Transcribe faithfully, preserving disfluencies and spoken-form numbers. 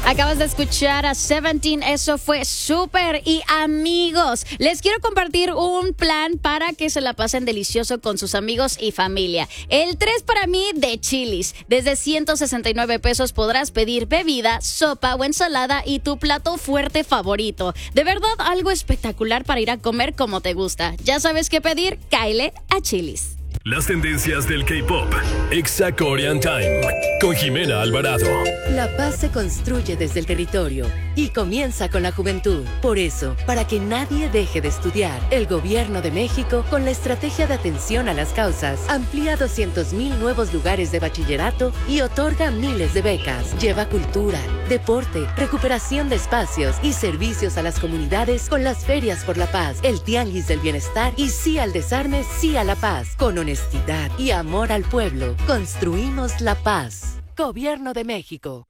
Acabas de escuchar a Seventeen, eso fue súper. Y amigos, les quiero compartir un plan para que se la pasen delicioso con sus amigos y familia. El tres para mí de Chili's. Desde ciento sesenta y nueve pesos podrás pedir bebida, sopa o ensalada y tu plato fuerte favorito. De verdad, algo espectacular para ir a comer como te gusta. Ya sabes qué pedir, cáele a Chili's. Las tendencias del K-pop. Exa Korean Time. Con Jimena Alvarado. La paz se construye desde el territorio y comienza con la juventud. Por eso, para que nadie deje de estudiar, el Gobierno de México, con la estrategia de atención a las causas, amplía doscientos mil nuevos lugares de bachillerato y otorga miles de becas. Lleva cultura, deporte, recuperación de espacios y servicios a las comunidades con las ferias por la paz, el tianguis del bienestar y sí al desarme, sí a la paz. Con honestidad y amor al pueblo, construimos la paz. Gobierno de México.